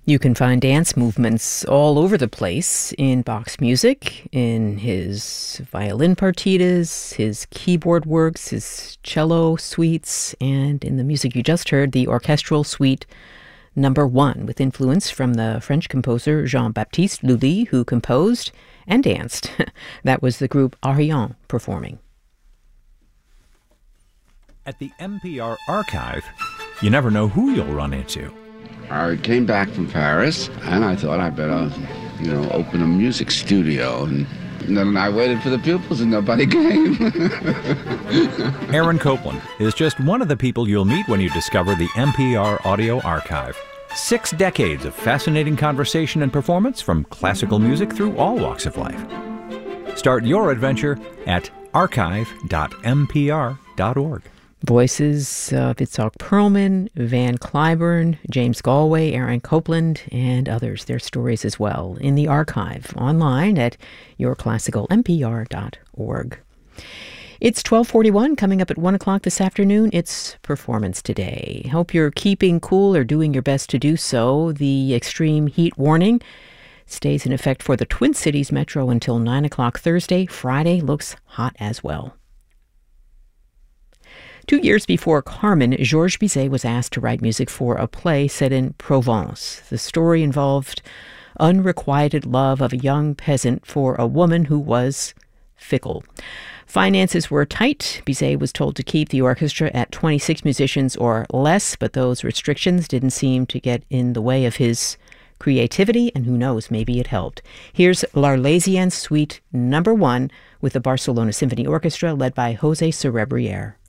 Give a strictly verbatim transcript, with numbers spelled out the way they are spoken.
You can find dance movements all over the place in Bach's music, in his violin partitas, his keyboard works, his cello suites, and in the music you just heard, the orchestral suite number one, with influence from the French composer Jean-Baptiste Lully, who composed and danced. That was the group Ariane performing. At the N P R Archive, you never know who you'll run into. I came back from Paris, and I thought I better, you know, open a music studio. And, and then I waited for the pupils, and nobody came. Aaron Copland is just one of the people you'll meet when you discover the N P R Audio Archive. Six decades of fascinating conversation and performance from classical music through all walks of life. Start your adventure at archive dot n p r dot org. Voices of Itzhak Perlman, Van Cliburn, James Galway, Aaron Copland, and others, their stories as well, in the archive online at your classical n p r dot org. It's twelve forty-one, coming up at one o'clock this afternoon. It's Performance Today. Hope you're keeping cool or doing your best to do so. The extreme heat warning stays in effect for the Twin Cities Metro until nine o'clock Thursday. Friday looks hot as well. Two years before Carmen, Georges Bizet was asked to write music for a play set in Provence. The story involved unrequited love of a young peasant for a woman who was fickle. Finances were tight. Bizet was told to keep the orchestra at twenty-six musicians or less, but those restrictions didn't seem to get in the way of his creativity, and who knows, maybe it helped. Here's L'Arlésienne Suite number one with the Barcelona Symphony Orchestra led by José Cerebriere.